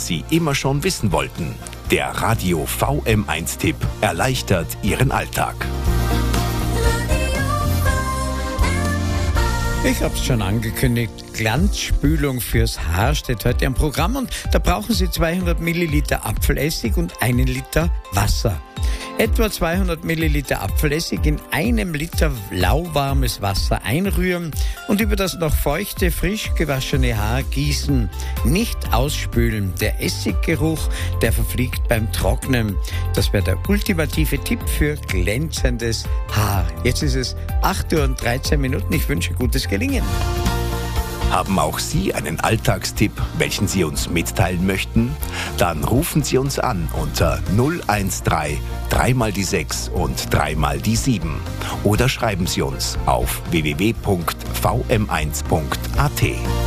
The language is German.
was Sie immer schon wissen wollten. Der Radio VM1-Tipp erleichtert Ihren Alltag. Ich habe es schon angekündigt, Glanzspülung fürs Haar steht heute am Programm und da brauchen Sie 200 Milliliter Apfelessig und 1 Liter Wasser. Etwa 200 Milliliter Apfelessig in 1 Liter lauwarmes Wasser einrühren und über das noch feuchte, frisch gewaschene Haar gießen. Nicht ausspülen. Der Essiggeruch, der verfliegt beim Trocknen. Das wäre der ultimative Tipp für glänzendes Haar. Jetzt ist es 8:13 Uhr. Ich wünsche gutes Gelingen. Haben auch Sie einen Alltagstipp, welchen Sie uns mitteilen möchten? Dann rufen Sie uns an unter 013 3 mal die 6 und 3 mal die 7 oder schreiben Sie uns auf www.vm1.at.